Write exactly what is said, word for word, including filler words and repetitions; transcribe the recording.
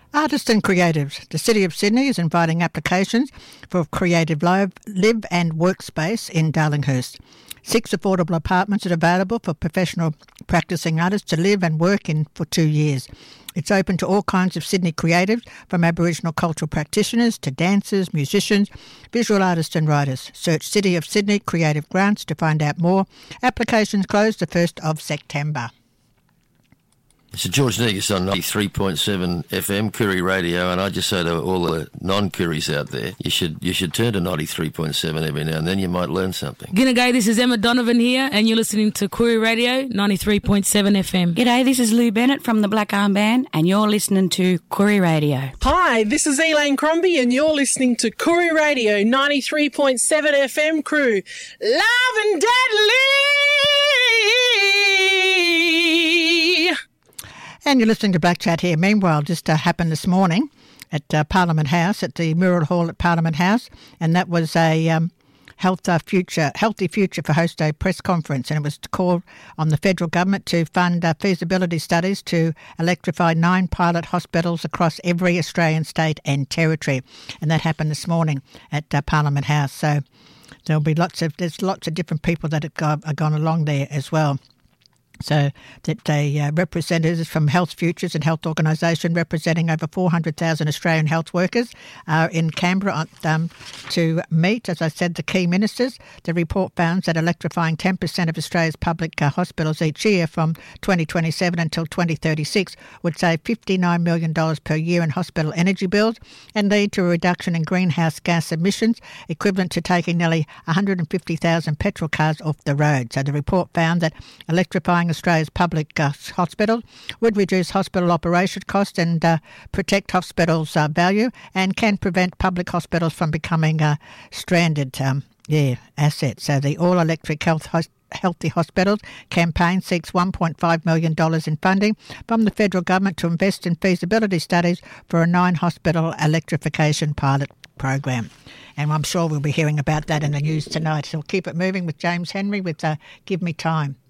Artists and creatives. The City of Sydney is inviting applications for creative live, live and workspace in Darlinghurst. Six affordable apartments are available for professional practising artists to live and work in for two years. It's open to all kinds of Sydney creatives, from Aboriginal cultural practitioners to dancers, musicians, visual artists and writers. Search City of Sydney Creative Grants to find out more. Applications close the first of September. It's George Negus on ninety-three point seven F M, Koori Radio, and I just say to all the non-Kooris out there, you should you should turn to ninety-three point seven every now and then, you might learn something. G'day, this is Emma Donovan here, and you're listening to Koori Radio, ninety-three point seven F M. G'day, this is Lou Bennett from the Black Arm Band, and you're listening to Koori Radio. Hi, this is Elaine Crombie, and you're listening to Koori Radio, ninety-three point seven F M crew. Love and deadly! And you're listening to Black Chat here. Meanwhile, just uh, happened this morning at uh, Parliament House, at the Mural Hall at Parliament House, and that was a um, health uh, future, healthy future for host a press conference, and it was called on the federal government to fund uh, feasibility studies to electrify nine pilot hospitals across every Australian state and territory, and that happened this morning at uh, Parliament House. So there'll be lots of there's lots of different people that have gone, have gone along there as well. So that they uh, representatives from Health Futures and Health Organisation representing over four hundred thousand Australian health workers are in Canberra um, to meet, as I said, the key ministers. The report found that electrifying ten percent of Australia's public uh, hospitals each year from twenty twenty-seven until twenty thirty-six would save fifty-nine million dollars per year in hospital energy bills and lead to a reduction in greenhouse gas emissions equivalent to taking nearly one hundred fifty thousand petrol cars off the road. So the report found that electrifying Australia's public uh, hospitals would reduce hospital operation costs and uh, protect hospitals' uh, value, and can prevent public hospitals from becoming uh, stranded um, yeah, assets. So the All Electric Health Hos- Healthy Hospitals campaign seeks one point five million dollars in funding from the federal government to invest in feasibility studies for a nine-hospital electrification pilot program. And I'm sure we'll be hearing about that in the news tonight. So we'll keep it moving with James Henry with uh, Give Me Time.